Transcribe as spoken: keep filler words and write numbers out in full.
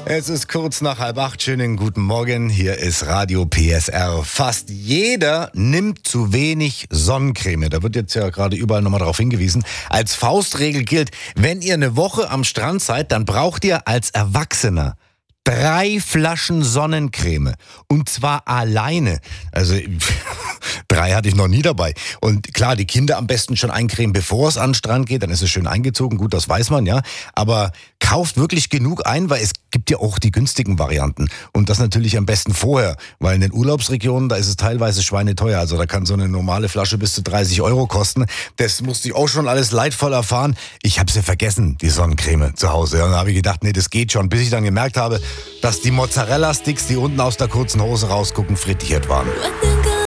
Es ist kurz nach halb acht. Schönen guten Morgen. Hier ist Radio P S R. Fast jeder nimmt zu wenig Sonnencreme. Da wird jetzt ja gerade überall nochmal darauf hingewiesen. Als Faustregel gilt, wenn ihr eine Woche am Strand seid, dann braucht ihr als Erwachsener drei Flaschen Sonnencreme. Und zwar alleine. Also drei hatte ich noch nie dabei. Und klar, die Kinder am besten schon eincremen, bevor es an den Strand geht. Dann ist es schön eingezogen. Gut, das weiß man, ja. Aber kauft wirklich genug ein, weil es gibt ja auch die günstigen Varianten. Und das natürlich am besten vorher. Weil in den Urlaubsregionen, da ist es teilweise schweineteuer. Also da kann so eine normale Flasche bis zu dreißig Euro kosten. Das musste ich auch schon alles leidvoll erfahren. Ich habe sie vergessen, die Sonnencreme zu Hause. Und da habe ich gedacht, nee, das geht schon. Bis ich dann gemerkt habe, dass die Mozzarella-Sticks, die unten aus der kurzen Hose rausgucken, frittiert waren.